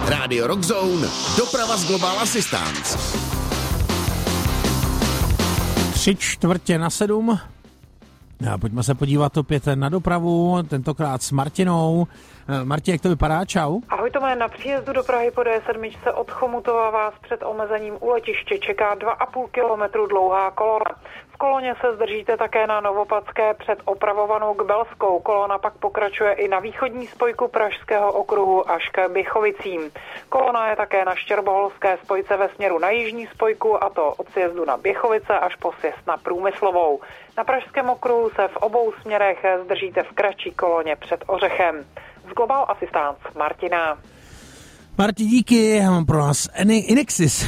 Rádio Rockzone, doprava z Global Assistance. 6:45. Pojďme se podívat opět na dopravu, tentokrát s Martinou. Martin, jak to vypadá? Čau. Ahoj Tome, na příjezdu do Prahy po D7 od Chomutova vás před omezením u letiště čeká 2,5 kilometru dlouhá kolona. V koloně se zdržíte také na Novopadské před opravovanou Kbelskou. Kolona pak pokračuje i na východní spojku Pražského okruhu až k Bychovicím. Kolona je také na Štěrboholské spojce ve směru na jižní spojku, a to od sjezdu na Běchovice až po sjezd na Průmyslovou. Na Pražském okruhu se v obou směrech zdržíte v kratší koloně před Ořechem. Z Global Assistance Martina. Marti, díky, já mám pro nás Inexis.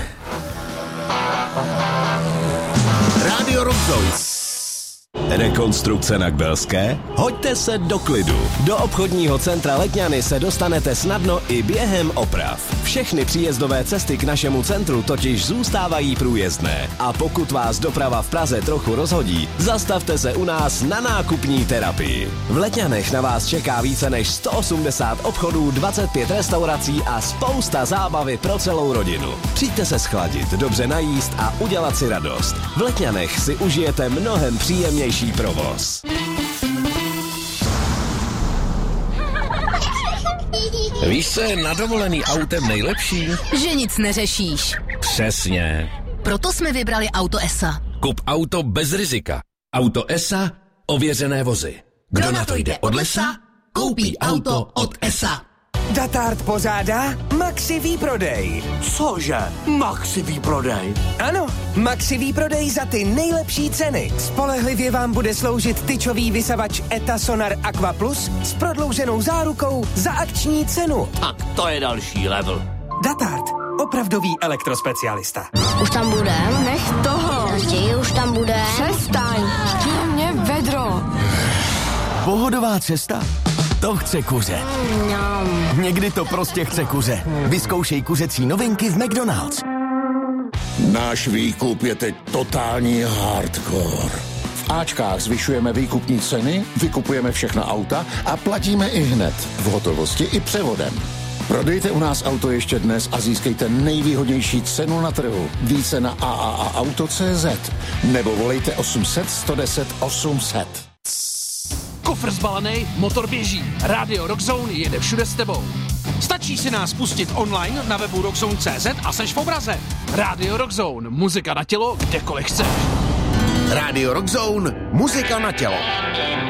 Rádio Rockzone. Rekonstrukce na Kbelské? Hoďte se do klidu. Do obchodního centra Letňany se dostanete snadno i během oprav. Všechny příjezdové cesty k našemu centru totiž zůstávají průjezdné. A pokud vás doprava v Praze trochu rozhodí, zastavte se u nás na nákupní terapii. V Letňanech na vás čeká více než 180 obchodů, 25 restaurací a spousta zábavy pro celou rodinu. Přijďte se schladit, dobře najíst a udělat si radost. V Letňanech si užijete mnohem příjemnější provoz. Víš, co je na dovolený autem nejlepší? Že nic neřešíš. Přesně. Proto jsme vybrali Auto ESA. Kup auto bez rizika. Auto ESA, ověřené vozy. Kdo na to jde od lesa, koupí auto od ESA. Datard pořádá Maxi výprodej. Cože? Maxi výprodej? Ano, Maxi výprodej za ty nejlepší ceny. Spolehlivě vám bude sloužit tyčový vysavač ETA Sonar Aqua Plus s prodlouženou zárukou za akční cenu. Tak to je další level. Datard, opravdový elektrospecialista. Už tam budem? Nech toho. Raději už tam bude. Přestaň. Mě vedro. Pohodová cesta? To chce kuře. Někdy to prostě chce kuře. Vyzkoušej kuřecí novinky v McDonald's. Náš výkup je teď totální hardcore. V Ačkách zvyšujeme výkupní ceny, vykupujeme všechna auta a platíme i hned. V hotovosti i převodem. Prodejte u nás auto ještě dnes a získejte nejvýhodnější cenu na trhu. Více na AAAauto.cz nebo volejte 800 110 800. Kufr zbalený, motor běží. Rádio Rockzone jede všude s tebou. Stačí si nás pustit online na webu rockzone.cz a seš v obraze. Rádio Rockzone, muzika na tělo, kdekoliv chceš. Rádio Rockzone, muzika na tělo.